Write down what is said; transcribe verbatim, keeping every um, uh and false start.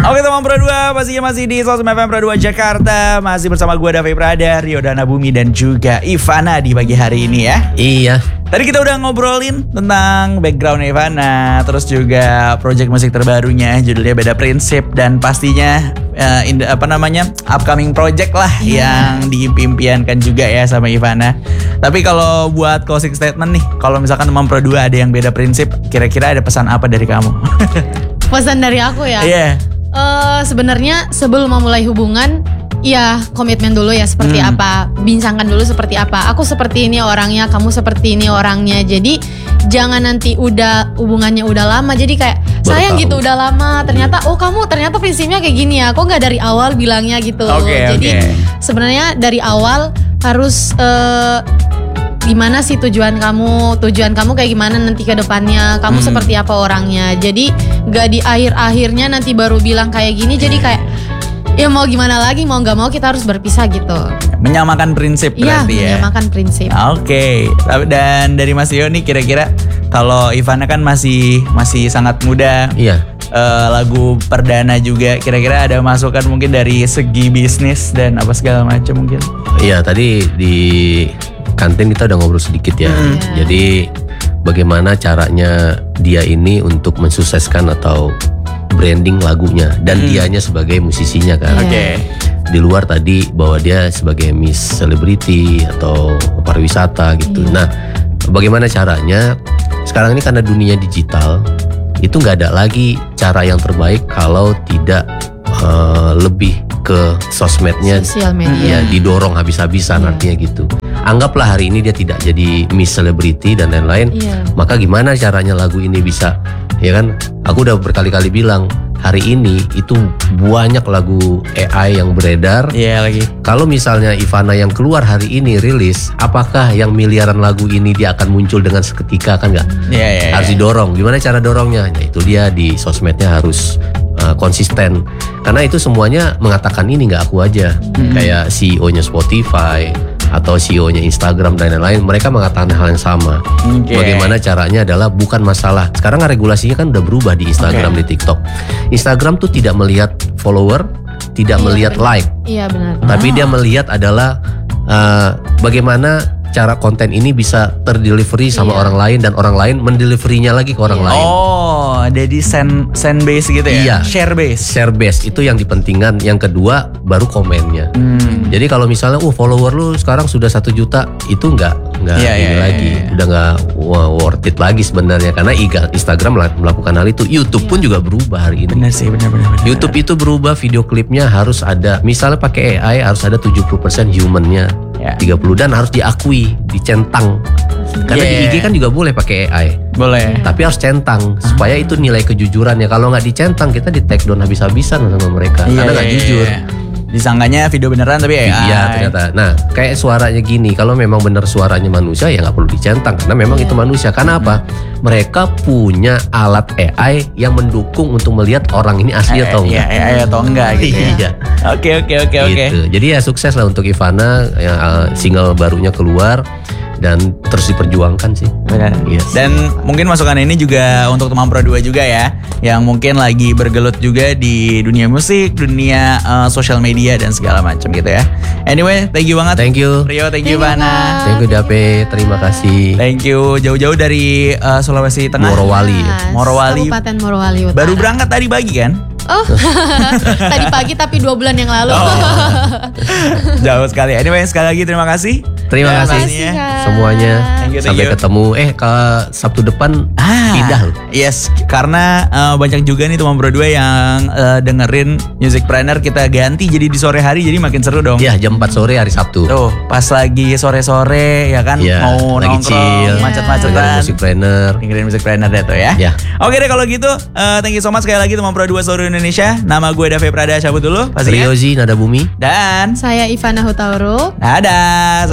Oke teman Pro dua, pastinya masih di Sosmed F M Pro dua Jakarta. Masih bersama gue Davi Prada, Rio Dana Bumi dan juga Ivana di pagi hari ini ya. Iya. Tadi kita udah ngobrolin tentang background Ivana, terus juga project musik terbarunya judulnya Beda Prinsip, dan pastinya uh, in the, apa namanya upcoming project lah yeah. yang diimpiankan juga ya sama Ivana. Tapi kalau buat closing statement nih, kalau misalkan teman Pro dua ada yang beda prinsip, kira-kira ada pesan apa dari kamu? Pesan dari aku ya. Iya. Yeah. Uh, sebenarnya sebelum memulai hubungan, ya komitmen dulu ya seperti hmm. apa, bincangkan dulu seperti apa. Aku seperti ini orangnya, kamu seperti ini orangnya. Jadi jangan nanti udah hubungannya udah lama, jadi kayak Baru sayang tahu. gitu udah lama. Ternyata oh kamu ternyata prinsipnya kayak gini ya. Kok nggak dari awal bilangnya gitu. Okay, jadi okay. sebenarnya dari awal harus uh, gimana sih tujuan kamu, tujuan kamu kayak gimana nanti ke depannya, kamu hmm. seperti apa orangnya. Jadi gak di akhir-akhirnya nanti baru bilang kayak gini, jadi kayak ya mau gimana lagi, mau gak mau kita harus berpisah gitu. Menyamakan prinsip ya, berarti ya. menyamakan prinsip. Oke, okay. Dan dari Mas Rio nih kira-kira kalau Ivana kan masih masih sangat muda. Iya. Uh, lagu perdana juga, kira-kira ada masukan mungkin dari segi bisnis dan apa segala macam mungkin. Iya, tadi di kantin kita udah ngobrol sedikit ya. Hmm. Jadi bagaimana caranya dia ini untuk mensukseskan atau branding lagunya dan hmm. dianya sebagai musisinya kan. Oke. Okay. Di luar tadi bahwa dia sebagai Miss Celebrity atau pariwisata gitu. Yeah. Nah, bagaimana caranya? Sekarang ini karena dunia digital, itu nggak ada lagi cara yang terbaik kalau tidak uh, lebih ke sosmednya, sosial media, ya didorong habis-habisan. Yeah. Artinya gitu. Anggaplah hari ini dia tidak jadi Miss Celebrity dan lain-lain, yeah. maka gimana caranya lagu ini bisa, ya kan? Aku udah berkali-kali bilang hari ini itu banyak lagu A I yang beredar. Iya yeah, lagi. Kalau misalnya Ivana yang keluar hari ini rilis, apakah yang miliaran lagu ini dia akan muncul dengan seketika, kan nggak? Iya yeah, yeah, harus yeah. didorong. Gimana cara dorongnya? Ya itu dia di sosmednya harus uh, konsisten. Karena itu semuanya mengatakan ini, nggak aku aja. Hmm. Kayak C E O-nya Spotify atau C E O-nya Instagram dan lain-lain, mereka mengatakan hal yang sama. Okay. Bagaimana caranya adalah bukan masalah. Sekarang regulasinya kan udah berubah di Instagram, okay. di TikTok. Instagram tuh tidak melihat follower, tidak iya, melihat benar. like. Iya benar. Tapi oh. dia melihat adalah uh, bagaimana cara konten ini bisa terdelivery sama iya. orang lain dan orang lain mendeliverinya lagi ke orang iya. lain. Oh, jadi send send base gitu ya? Iya. Share base. Share base itu yang dipentingkan. Yang kedua baru komennya. Hmm. Jadi kalau misalnya, uh follower lu sekarang sudah satu juta, itu nggak nggak yeah, ini yeah, lagi, yeah, yeah. udah nggak wow, worth it lagi sebenarnya, karena Instagram melakukan hal itu. YouTube yeah. pun juga berubah hari ini. Benar sih, benar-benar. YouTube itu berubah, video klipnya harus ada, misalnya pakai A I harus ada tujuh puluh persen humannya. Yeah. tiga puluh dan harus diakui, dicentang. Karena yeah. di I G kan juga boleh pakai A I. Boleh. Tapi harus centang supaya itu nilai kejujurannya. Kalau nggak dicentang, kita di take down habis-habisan sama mereka. Yeah, karena nggak yeah, jujur. Yeah. Disangkanya video beneran tapi A I. Iya ternyata. Nah kayak suaranya gini, kalau memang benar suaranya manusia ya nggak perlu dicentang, karena memang yeah. itu manusia. Karena apa? Mereka punya alat A I yang mendukung untuk melihat orang ini asli atau enggak. Iya, A I atau enggak gitu. Iya. Oke oke oke oke. Jadi ya sukses lah untuk Ivana, yang uh, single barunya keluar dan terus diperjuangkan sih. Benar. Yes. Dan mungkin masukan ini juga untuk teman Pro dua juga ya, yang mungkin lagi bergelut juga di dunia musik, dunia uh, sosial media dan segala macam gitu ya. Anyway, thank you banget. Thank you. Rio, thank you Ivana. Thank you Dape, terima kasih. Thank you jauh-jauh dari uh, Sulawesi Tengah. Morowali. Yes. Morowali. Kabupaten Morowali Utara. Baru berangkat tadi pagi kan? Oh, tadi pagi tapi dua bulan yang lalu. Oh. Jauh sekali. Anyway, sekali lagi terima kasih. Terima ya, kasih Kak. semuanya. Thank you, thank Sampai you. ketemu. Eh ke Sabtu depan ah, pindah loh. Yes, karena uh, banyak juga nih teman Pro dua yang uh, dengerin Musicpreneur kita ganti jadi di sore hari, jadi makin seru dong. Iya, jam empat sore hari Sabtu. Tuh, pas lagi sore-sore ya kan, ya, mau lagi nongkrong, chill, macet-macetan. dengerin Musicpreneur. Dengerin Musicpreneur deh tuh ya. Ya. Oke deh kalau gitu, uh, thank you so much sekali lagi teman Pro dua seluruh Indonesia. Nama gue Davi Prada, cabut dulu pastinya. Riozi Nada Bumi. Dan saya Ivana Hutauruk. dadah.